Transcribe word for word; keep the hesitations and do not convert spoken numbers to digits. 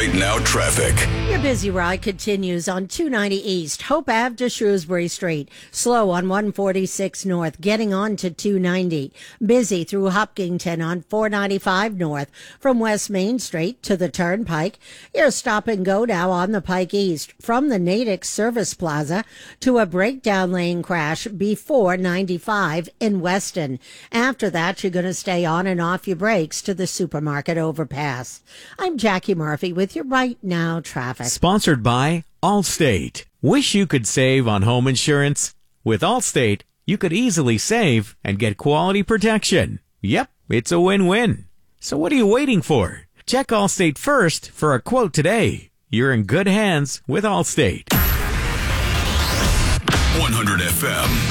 Right Now traffic. Your busy ride continues on two ninety East, Hope Avenue to Shrewsbury Street. Slow on one forty-six North, getting on to two ninety. Busy through Hopkinton on four ninety-five North, from West Main Street to the Turnpike. Your stop and go now on the Pike East, from the Natick Service Plaza to a breakdown lane crash before ninety-five in Weston. After that, you're going to stay on and off your brakes to the supermarket overpass. I'm Jackie Murphy with your Right Now traffic. Sponsored by Allstate. Wish you could save on home insurance? With Allstate, you could easily save and get quality protection. Yep, it's a win-win. So what are you waiting for? Check Allstate first for a quote today. You're in good hands with Allstate. one hundred F M.